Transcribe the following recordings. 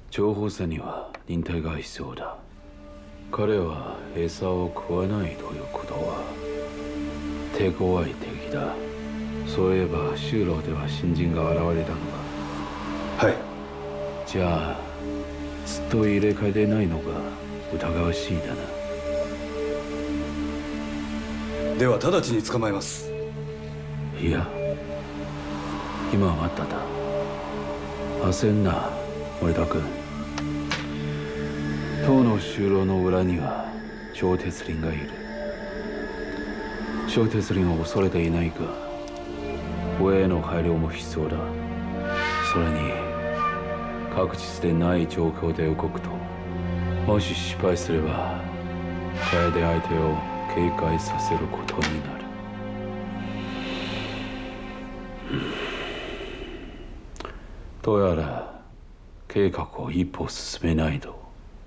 情報戦には忍耐が必要だ。彼は餌を食わないということは手強い敵だ。そういえば修羅では新人が現れたのか。 はい。 じゃあずっと入れ替えてないのが疑わしいだな。 では直ちに捕まえます。 いや、今はまだだ。焦んな、森田君。当の修羅の裏には小鉄林がいる。小鉄林を恐れていないが上への配慮も必要だ。それに確実でない状況で動くと、もし失敗すれば楓相手を警戒させることになる。どうやら計画を一歩進めないと。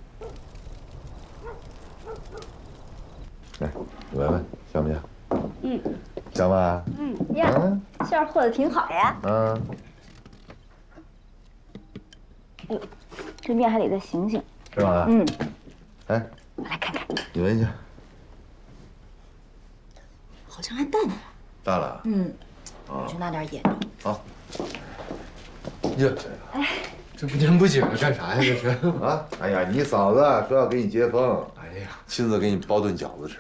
来，你闻闻香不香？香吧？ 呀，馅儿和的挺好呀。这面还得再醒醒。 是吗？哎， 我来看看。 你闻一下。 好像还淡了。 大了。 我去拿点烟。 好。这，这不烟不紧的干啥呀？这是啊？哎呀，你嫂子说要给你接风，哎呀，亲自给你包顿饺子吃。